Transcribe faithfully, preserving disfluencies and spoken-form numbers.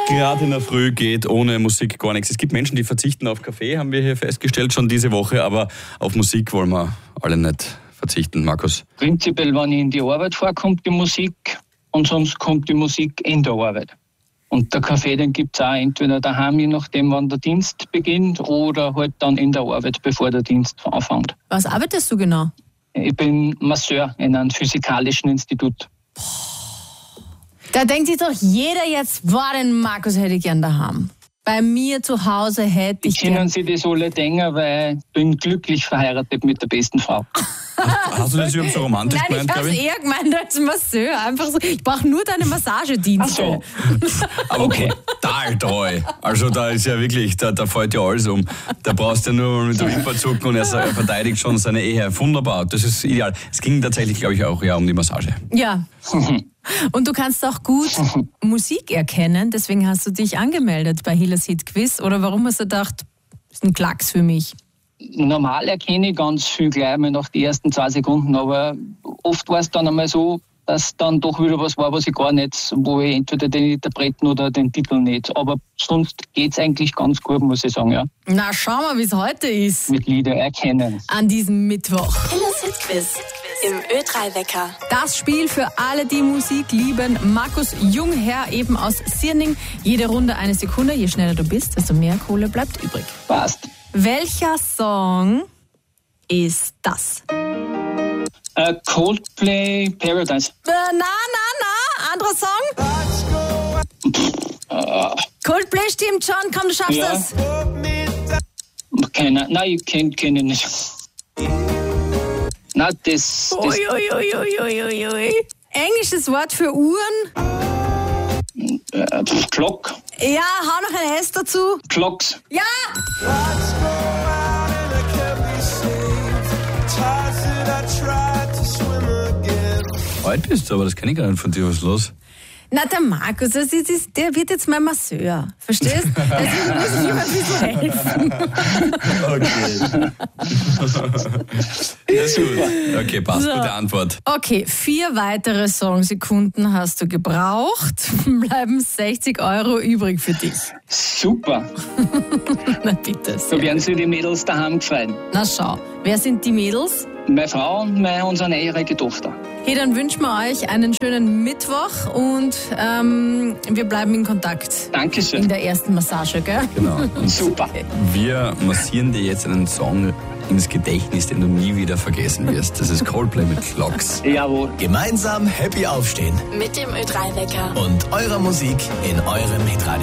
Gerade in der Früh geht ohne Musik gar nichts. Es gibt Menschen, die verzichten auf Kaffee, haben wir hier festgestellt schon diese Woche, aber auf Musik wollen wir alle nicht verzichten, Markus. Prinzipiell, wenn ich in die Arbeit fahre, kommt die Musik und sonst kommt die Musik in der Arbeit. Und der Kaffee, den gibt es auch entweder daheim, je nachdem, wann der Dienst beginnt, oder halt dann in der Arbeit, bevor der Dienst anfängt. Was arbeitest du genau? Ich bin Masseur in einem physikalischen Institut. Da denkt sich doch jeder jetzt, boah, den Markus hätte ich gern daheim. Bei mir zu Hause hätte ich Können gern... Sie das alle denken, weil ich bin glücklich verheiratet mit der besten Frau. Hast, hast du das überhaupt so romantisch Nein, gemeint, ich habe es glaube ich? eher gemeint als Masseur. Einfach so, ich brauche nur deine Massagedienste. Ach so. Aber Okay. total treu. Also da ist ja wirklich, da, da fällt ja alles um. Da brauchst du ja nur mit der Wimper zucken und er, er verteidigt schon seine Ehe. Wunderbar, das ist ideal. Es ging tatsächlich, glaube ich, auch ja um die Massage. Ja. Und du kannst auch gut Musik erkennen, deswegen hast du dich angemeldet bei Hillers Hit Quiz. Oder warum hast du gedacht, das ist ein Klacks für mich? Normal erkenne ich ganz viel gleich mal nach den ersten zwei Sekunden, aber oft war es dann einmal so, dass dann doch wieder was war, was ich gar nicht, wo ich entweder den Interpreten oder den Titel nicht. Aber sonst geht es eigentlich ganz gut, muss ich sagen, ja. Na, schau mal, wie es heute ist. Mit Lieder erkennen. An diesem Mittwoch. Hillers Hit Quiz im Ö drei Wecker. Das Spiel für alle, die Musik lieben. Markus Jungherr, eben aus Sierning. Jede Runde eine Sekunde. Je schneller du bist, desto mehr Kohle bleibt übrig. Passt. Welcher Song ist das? Uh, Coldplay Paradise. Äh, na, na, na, anderer Song? Uh, Coldplay stimmt schon, komm, du schaffst Ja. das. keine, nein, ich kenne kenn ihn nicht. Nein, das, das Ui, ui, ui, ui, ui, ui, ui. Englisches Wort für Uhren. äh, Clock. Ja, hau noch ein S dazu. Clocks. Ja! Alt bist du, aber das kenne ich gar nicht von dir. Was ist los? Na, der Markus, das ist, ist, der wird jetzt mein Masseur. Verstehst? Deswegen muss ich ihm ein bisschen helfen. Okay. Ja, super. Okay, passt. So. Gute Antwort. Okay, vier weitere Songsekunden hast du gebraucht. Bleiben sechzig Euro übrig für dich. Super. Na bitte. Da Sehr. werden sich die Mädels daheim gefallen. Na schau, wer sind die Mädels? Meine Frau und meine, unsere neunjährige Tochter. Hey, dann wünschen wir euch einen schönen Mittwoch und ähm, wir bleiben in Kontakt. In Dankeschön. der ersten Massage, gell? Genau. Und Super. wir massieren dir jetzt einen Song ins Gedächtnis, den du nie wieder vergessen wirst. Das ist Coldplay mit Clocks. Jawohl. Gemeinsam happy aufstehen Mit dem Ö drei Wecker. und eurer Musik in eurem Hitradio.